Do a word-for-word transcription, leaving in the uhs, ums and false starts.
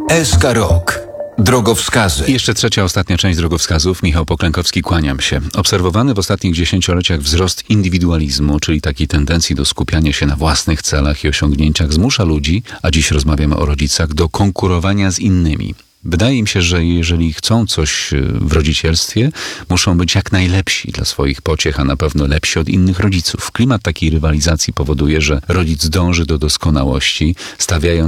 S K Rok. Drogowskazy. I jeszcze trzecia, ostatnia część drogowskazów. Michał Poklękowski, kłaniam się. Obserwowany w ostatnich dziesięcioleciach wzrost indywidualizmu, czyli takiej tendencji do skupiania się na własnych celach i osiągnięciach, zmusza ludzi, a dziś rozmawiamy o rodzicach, do konkurowania z innymi. Wydaje mi się, że jeżeli chcą coś w rodzicielstwie, muszą być jak najlepsi dla swoich pociech, a na pewno lepsi od innych rodziców. Klimat takiej rywalizacji powoduje, że rodzic dąży do doskonałości, stawiając